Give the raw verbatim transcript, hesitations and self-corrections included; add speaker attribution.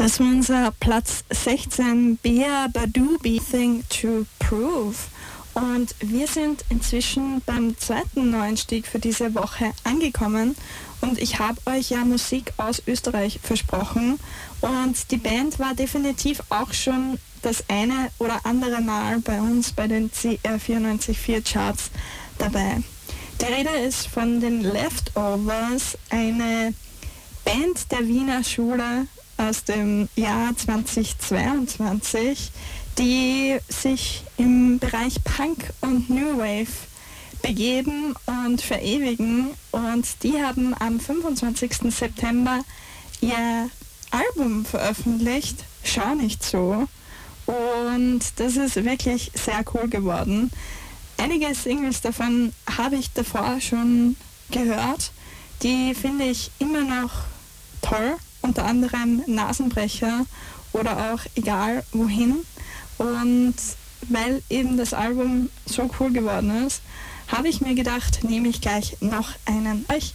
Speaker 1: Das war unser Platz sechzehn, Bea Badubi, Thing to Prove. Und wir sind inzwischen beim zweiten Neuanstieg für diese Woche angekommen. Und ich habe euch ja Musik aus Österreich versprochen. Und die Band war definitiv auch schon das eine oder andere Mal bei uns bei den C R vierundneunzig Komma vier Charts dabei. Die Rede ist von den Leftovers, eine Band der Wiener Schule aus dem Jahr zweitausendzweiundzwanzig, die sich im Bereich Punk und New Wave begeben und verewigen. Und die haben am fünfundzwanzigsten September ihr Album veröffentlicht, Schau nicht so. Und das ist wirklich sehr cool geworden. Einige Singles davon habe ich davor schon gehört. Die finde ich immer noch toll. Unter anderem Nasenbrecher oder auch Egal wohin. Und weil eben das Album so cool geworden ist, habe ich mir gedacht, nehme ich gleich noch einen euch